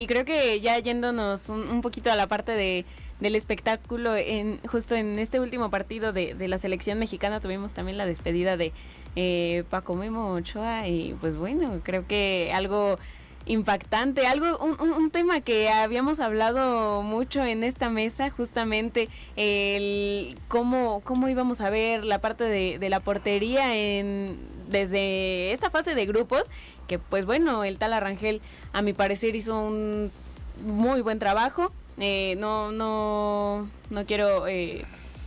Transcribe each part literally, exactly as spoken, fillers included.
Y creo que ya yéndonos un, un poquito a la parte de del espectáculo, en justo en este último partido de, de la selección mexicana tuvimos también la despedida de eh, Paco Memo Ochoa y pues bueno, creo que algo impactante, algo un, un, un tema que habíamos hablado mucho en esta mesa, justamente el cómo, cómo íbamos a ver la parte de, de la portería en desde esta fase de grupos, que pues bueno, el tal Arrangel a mi parecer hizo un muy buen trabajo. Eh, no, no, no quiero eh,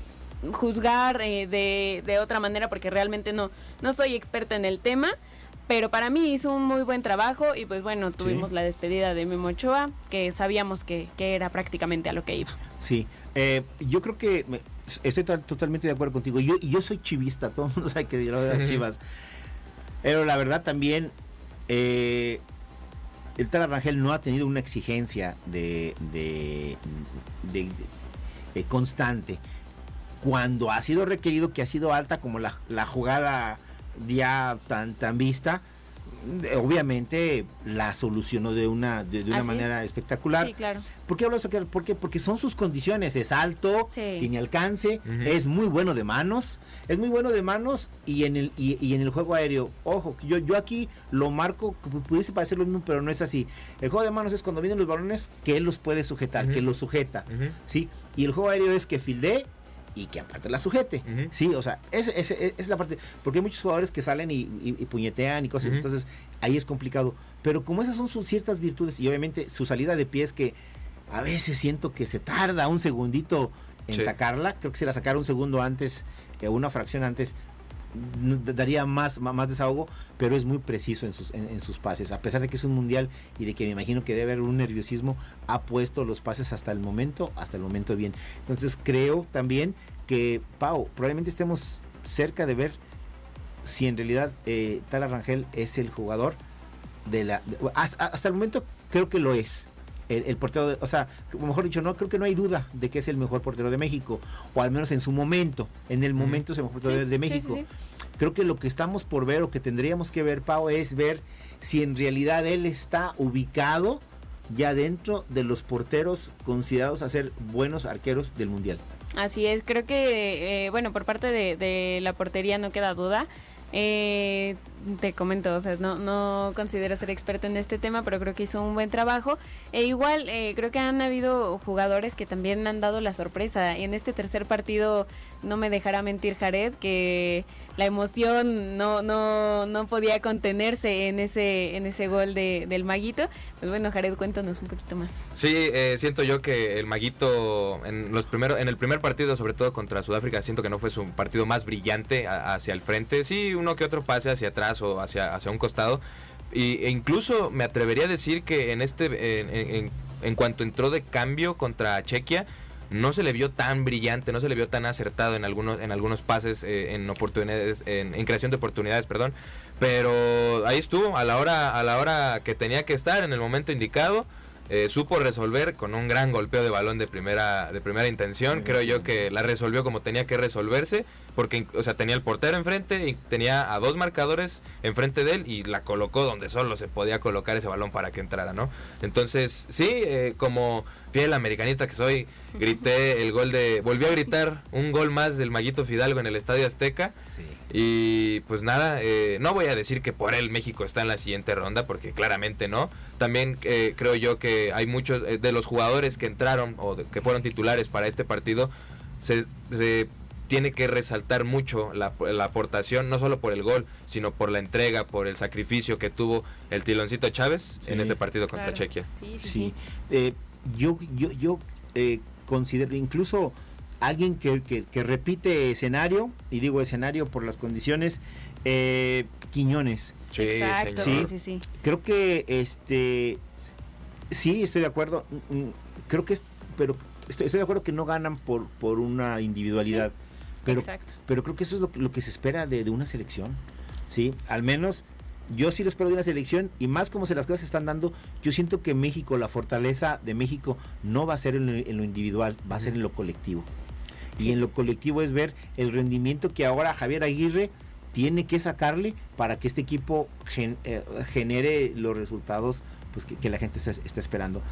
juzgar eh, de, de otra manera porque realmente no, no soy experta en el tema, pero para mí hizo un muy buen trabajo y pues bueno, tuvimos sí. la despedida de Memo Ochoa, que sabíamos que, que era prácticamente a lo que iba. Sí, eh, yo creo que me, estoy t- totalmente de acuerdo contigo. Yo, yo soy chivista, todo el mundo sabe que yo lo veo a Chivas, pero la verdad también eh, el tal Arrangel no ha tenido una exigencia de, de, de, de, de constante. Cuando ha sido requerido, que ha sido alta, como la, la jugada ya tan, tan vista, obviamente la solucionó de una de, de una Así manera es. espectacular. Sí, claro. ¿Por qué hablo de eso? Porque, porque son sus condiciones, es alto, sí. tiene alcance, uh-huh. es muy bueno de manos, es muy bueno de manos y en el y, y en el juego aéreo, ojo, yo, yo aquí lo marco, pudiese parecer lo mismo, pero no es así. El juego de manos es cuando vienen los balones que él los puede sujetar, uh-huh. que los sujeta, uh-huh. ¿sí? Y el juego aéreo es que fildee y que aparte la sujete, uh-huh. sí, o sea, es, es, es, es la parte, porque hay muchos jugadores que salen y, y, y puñetean y cosas, uh-huh. entonces ahí es complicado, pero como esas son sus ciertas virtudes y obviamente su salida de pies que a veces siento que se tarda un segundito en sí. sacarla, creo que si la sacara un segundo antes, eh, una fracción antes, daría más, más desahogo, pero es muy preciso en sus, en, en sus pases, a pesar de que es un mundial y de que me imagino que debe haber un nerviosismo, ha puesto los pases hasta el momento, hasta el momento bien. Entonces creo también que, Pau, probablemente estemos cerca de ver si en realidad eh, tal Arrangel es el jugador de la, de, hasta, hasta el momento creo que lo es. El, el portero, de, o sea, mejor dicho, no creo que no hay duda de que es el mejor portero de México, o al menos en su momento, en el momento es el mejor portero sí, de México. Sí, sí, sí. Creo que lo que estamos por ver o que tendríamos que ver, Pau, es ver si en realidad él está ubicado ya dentro de los porteros considerados a ser buenos arqueros del mundial. Así es, creo que, eh, bueno, por parte de, de la portería no queda duda. Eh, te comento, o sea, no, no considero ser experta en este tema, pero creo que hizo un buen trabajo. E igual, eh, creo que han habido jugadores que también han dado la sorpresa. En este tercer partido, no me dejará mentir Jared, que la emoción no, no, no podía contenerse en ese, en ese gol de, del Maguito. Pues bueno, Jared, cuéntanos un poquito más. Sí, eh, siento yo que el Maguito, en los primeros, en el primer partido, sobre todo contra Sudáfrica, siento que no fue su partido más brillante a, hacia el frente. Sí, uno que otro pase hacia atrás o hacia, hacia un costado, y, e incluso me atrevería a decir que en este en, en, en cuanto entró de cambio contra Chequia no se le vio tan brillante, no se le vio tan acertado en algunos en algunos pases, eh, en oportunidades, en, en creación de oportunidades, perdón, pero ahí estuvo a la hora a la hora que tenía que estar en el momento indicado. Eh, supo resolver con un gran golpeo de balón de primera de primera intención. Creo yo que la resolvió como tenía que resolverse, porque, o sea, tenía el portero enfrente y tenía a dos marcadores enfrente de él y la colocó donde solo se podía colocar ese balón para que entrara, ¿no? Entonces, sí, eh, como fiel americanista que soy, grité el gol de... Volví a gritar un gol más del Maguito Fidalgo en el Estadio Azteca. Sí. Y pues nada, eh, no voy a decir que por él México está en la siguiente ronda, porque claramente no. También eh, creo yo que hay muchos eh, de los jugadores que entraron o de, que fueron titulares para este partido, se... se tiene que resaltar mucho la, la aportación, no solo por el gol, sino por la entrega, por el sacrificio que tuvo el Tiloncito Chávez sí, en este partido contra claro. Chequia. Sí, sí, sí. sí. Eh, yo yo, yo eh, considero incluso alguien que, que, que repite escenario, y digo escenario por las condiciones, eh, Quiñones. Sí, exacto, sí, sí, sí. Creo que este sí, estoy de acuerdo. Creo que es, pero estoy, estoy de acuerdo que no ganan por, por una individualidad. Sí. Pero, pero creo que eso es lo que, lo que se espera de, de una selección, ¿sí? Al menos yo sí lo espero de una selección, y más como se las cosas se están dando, yo siento que México, la fortaleza de México no va a ser en lo, en lo individual, va a ser en lo colectivo. Sí. Y en lo colectivo es ver el rendimiento que ahora Javier Aguirre tiene que sacarle para que este equipo gen, eh, genere los resultados pues que, que la gente está, está esperando.